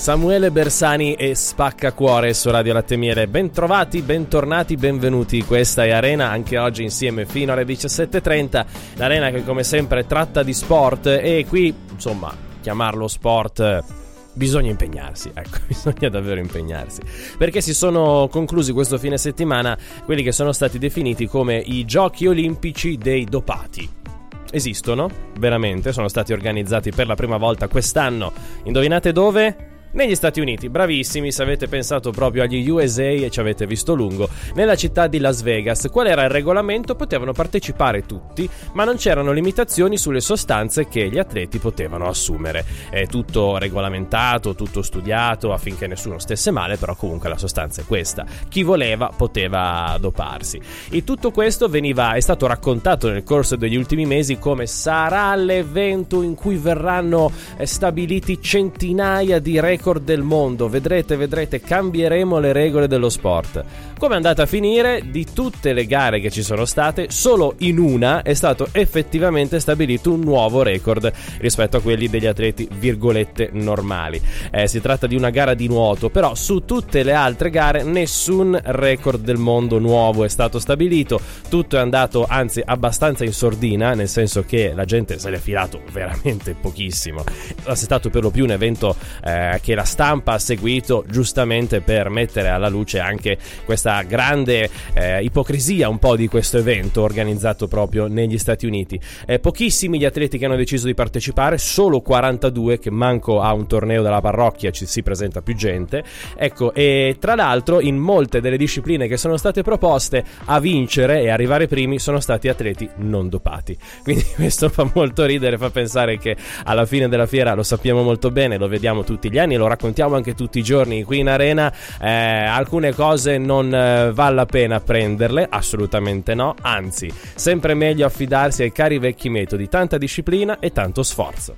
Samuele Bersani e Spaccacuore su Radio Latte e Miele. Bentrovati, bentornati, benvenuti. Questa è Arena, anche oggi insieme fino alle 17:30. L'Arena che come sempre tratta di sport e qui, insomma, chiamarlo sport bisogna impegnarsi, ecco, bisogna davvero impegnarsi, perché si sono conclusi questo fine settimana quelli che sono stati definiti come i Giochi Olimpici dei dopati. Esistono, veramente, sono stati organizzati per la prima volta quest'anno. Indovinate dove? Negli Stati Uniti. Bravissimi, se avete pensato proprio agli USA e ci avete visto lungo. Nella città di Las Vegas. Qual era il regolamento? Potevano partecipare tutti, ma non c'erano limitazioni sulle sostanze che gli atleti potevano assumere. È tutto regolamentato, tutto studiato affinché nessuno stesse male, però comunque la sostanza è questa. Chi voleva poteva doparsi. E tutto questo è stato raccontato nel corso degli ultimi mesi come sarà l'evento in cui verranno stabiliti centinaia di record del mondo. Vedrete, cambieremo le regole dello sport. Come è andata a finire? Di tutte le gare che ci sono state, solo in una è stato effettivamente stabilito un nuovo record rispetto a quelli degli atleti virgolette normali. Si tratta di una gara di nuoto, però su tutte le altre gare nessun record del mondo nuovo è stato stabilito. Tutto è andato anzi abbastanza in sordina, nel senso che la gente se l'è filato veramente pochissimo. È stato per lo più un evento che la stampa ha seguito giustamente per mettere alla luce anche questa grande ipocrisia un po' di questo evento organizzato proprio negli Stati Uniti. Pochissimi gli atleti che hanno deciso di partecipare, solo 42, che manco a un torneo della parrocchia ci si presenta più gente, ecco. E tra l'altro in molte delle discipline che sono state proposte, a vincere e arrivare primi sono stati atleti non dopati, quindi questo fa molto ridere, fa pensare che alla fine della fiera, lo sappiamo molto bene, lo vediamo tutti gli anni, lo raccontiamo anche tutti i giorni qui in Arena, alcune cose non vale la pena prenderle, assolutamente no, anzi sempre meglio affidarsi ai cari vecchi metodi, tanta disciplina e tanto sforzo.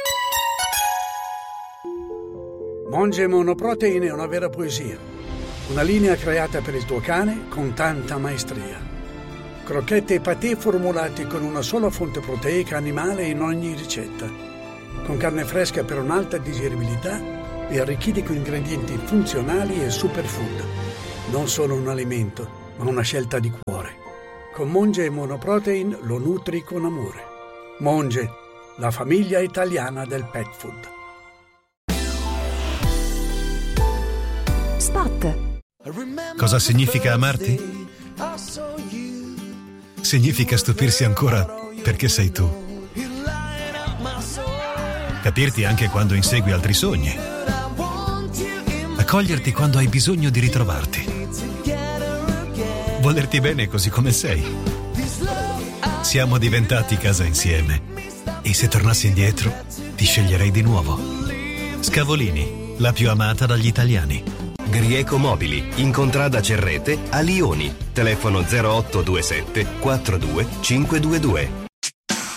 Monge Monoprotein è una vera poesia, una linea creata per il tuo cane con tanta maestria. Crocchette e patè formulati con una sola fonte proteica animale in ogni ricetta, con carne fresca per un'alta digeribilità e arricchiti con ingredienti funzionali e superfood. Non solo un alimento, ma una scelta di cuore. Con Monge Monoprotein lo nutri con amore. Monge, la famiglia italiana del pet food. Spot. Cosa significa amarti? Significa stupirsi ancora perché sei tu. Capirti anche quando insegui altri sogni. Accoglierti quando hai bisogno di ritrovarti. Volerti bene così come sei. Siamo diventati casa insieme. E se tornassi indietro, ti sceglierei di nuovo. Scavolini, la più amata dagli italiani. Grieco Mobili, in contrada Cerrete a Lioni. Telefono 0827 42 522.